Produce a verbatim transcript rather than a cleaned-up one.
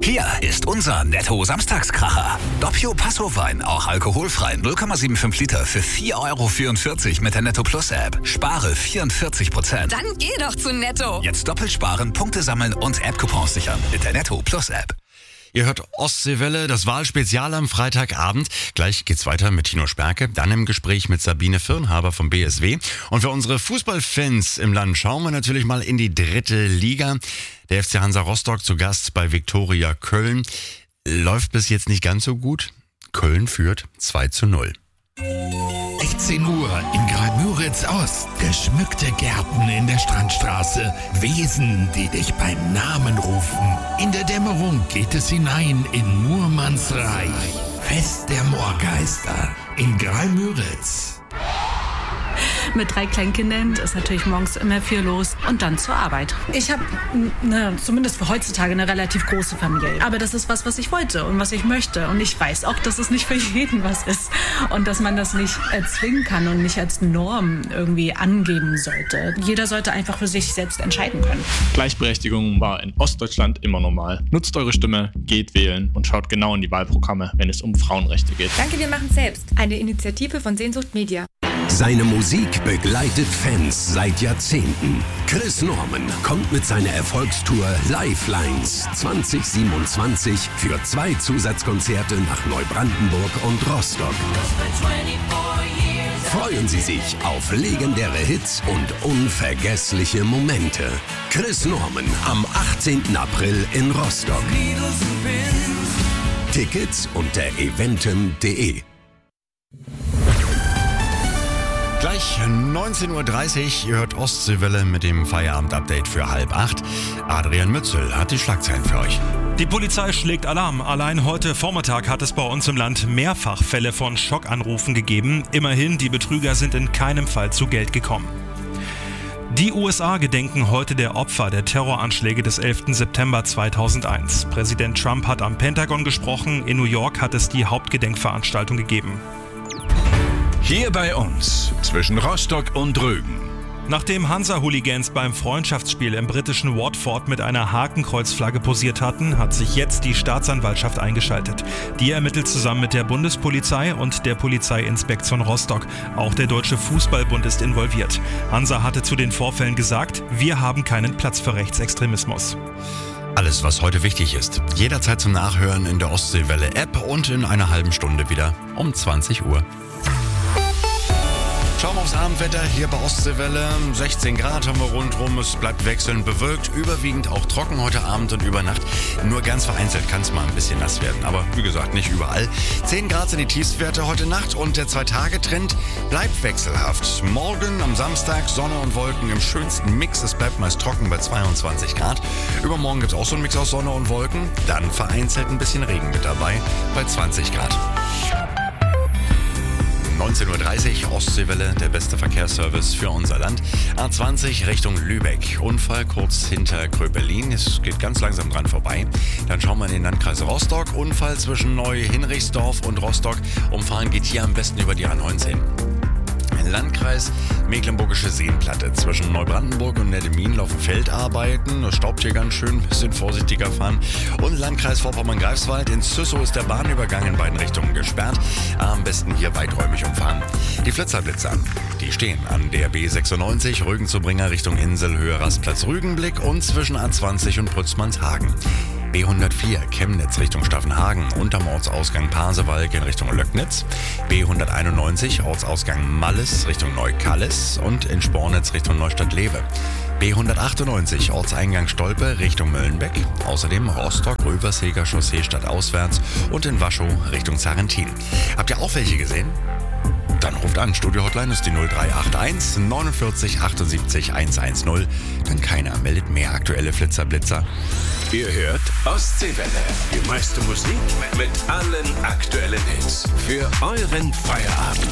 Hier ist unser Netto-Samstagskracher. Doppio Passo-Wein, auch alkoholfrei, null Komma fünfundsiebzig Liter für vier Euro vierundvierzig mit der Netto Plus App. Spare vierundvierzig Prozent. Dann geh doch zu Netto. Jetzt doppelt sparen, Punkte sammeln und App-Coupons sichern mit der Netto Plus App. Ihr hört Ostseewelle, das Wahlspezial am Freitagabend. Gleich geht's weiter mit Tino Sperke, dann im Gespräch mit Sabine Firnhaber vom B S W. Und für unsere Fußballfans im Land schauen wir natürlich mal in die dritte Liga. Der F C Hansa Rostock zu Gast bei Viktoria Köln. Läuft bis jetzt nicht ganz so gut. Köln führt zwei zu null. sechzehn Uhr in Graal-Müritz Ost. Geschmückte Gärten in der Strandstraße. Wesen, die dich beim Namen rufen. In der Dämmerung geht es hinein in Murmanns Reich. Fest der Moorgeister in Graal-Müritz. Mit drei Kleinkindern ist natürlich morgens immer viel los und dann zur Arbeit. Ich habe, ne, zumindest für heutzutage, eine relativ große Familie. Aber das ist was, was ich wollte und was ich möchte. Und ich weiß auch, dass es nicht für jeden was ist. Und dass man das nicht erzwingen kann und nicht als Norm irgendwie angeben sollte. Jeder sollte einfach für sich selbst entscheiden können. Gleichberechtigung war in Ostdeutschland immer normal. Nutzt eure Stimme, geht wählen und schaut genau in die Wahlprogramme, wenn es um Frauenrechte geht. Danke, wir machen selbst. Eine Initiative von Sehnsucht Media. Seine Musik begleitet Fans seit Jahrzehnten. Chris Norman kommt mit seiner Erfolgstour Lifelines zwanzig siebenundzwanzig für zwei Zusatzkonzerte nach Neubrandenburg und Rostock. Freuen Sie sich auf legendäre Hits und unvergessliche Momente. Chris Norman am achtzehnten April in Rostock. Tickets unter eventim punkt de. Gleich neunzehn Uhr dreißig, ihr hört Ostseewelle mit dem Feierabend-Update für halb acht. Adrian Mützel hat die Schlagzeilen für euch. Die Polizei schlägt Alarm. Allein heute Vormittag hat es bei uns im Land mehrfach Fälle von Schockanrufen gegeben. Immerhin, die Betrüger sind in keinem Fall zu Geld gekommen. Die U S A gedenken heute der Opfer der Terroranschläge des elften September zweitausendeins. Präsident Trump hat am Pentagon gesprochen. In New York hat es die Hauptgedenkveranstaltung gegeben. Hier bei uns, zwischen Rostock und Rügen. Nachdem Hansa-Hooligans beim Freundschaftsspiel im britischen Watford mit einer Hakenkreuzflagge posiert hatten, hat sich jetzt die Staatsanwaltschaft eingeschaltet. Die ermittelt zusammen mit der Bundespolizei und der Polizeiinspektion Rostock. Auch der Deutsche Fußballbund ist involviert. Hansa hatte zu den Vorfällen gesagt, wir haben keinen Platz für Rechtsextremismus. Alles, was heute wichtig ist. Jederzeit zum Nachhören in der Ostseewelle-App und in einer halben Stunde wieder um zwanzig Uhr. Schauen wir aufs Abendwetter hier bei Ostseewelle. sechzehn Grad haben wir rundherum. Es bleibt wechselnd bewölkt, überwiegend auch trocken heute Abend und über Nacht. Nur ganz vereinzelt kann es mal ein bisschen nass werden. Aber wie gesagt, nicht überall. zehn Grad sind die Tiefstwerte heute Nacht und der Zwei-Tage-Trend bleibt wechselhaft. Morgen am Samstag Sonne und Wolken im schönsten Mix. Es bleibt meist trocken bei zweiundzwanzig Grad. Übermorgen gibt es auch so einen Mix aus Sonne und Wolken. Dann vereinzelt ein bisschen Regen mit dabei bei zwanzig Grad. neunzehn Uhr dreißig, Ostseewelle, der beste Verkehrsservice für unser Land. A zwanzig Richtung Lübeck. Unfall kurz hinter Gröbelin. Es geht ganz langsam dran vorbei. Dann schauen wir in den Landkreis Rostock. Unfall zwischen Neu-Hinrichsdorf und Rostock. Umfahren geht hier am besten über die A neunzehn. Landkreis Mecklenburgische Seenplatte. Zwischen Neubrandenburg und Nettemin laufen Feldarbeiten. Es staubt hier ganz schön, ein bisschen vorsichtiger fahren. Und Landkreis Vorpommern-Greifswald. In Züssow ist der Bahnübergang in beiden Richtungen gesperrt. Am besten hier weiträumig umfahren. Die Flitzerblitzer, die stehen an der B sechsundneunzig, Rügen-zu-Bringer Richtung Insel, Höhe Rastplatz Rügenblick und zwischen A zwanzig und Prützmannshagen. B hundertvier Chemnitz Richtung Staffenhagen, unterm Ortsausgang Pasewalk in Richtung Löcknitz. B hunderteinundneunzig Ortsausgang Malles Richtung Neukallis und in Spornitz Richtung Neustadt-Lewe. B hundertachtundneunzig Ortseingang Stolpe Richtung Möllenbeck. Außerdem Rostock, Röversheger Chaussee stadtauswärts und in Waschow Richtung Sarrentin. Habt ihr auch welche gesehen? Dann ruft an. Studio-Hotline ist die null drei acht eins neunundvierzig achtundsiebzig hundertzehn. Denn keiner meldet mehr aktuelle Flitzerblitzer. Ihr hört Ostseewelle. Die meiste Musik mit allen aktuellen Hits. Für euren Feierabend.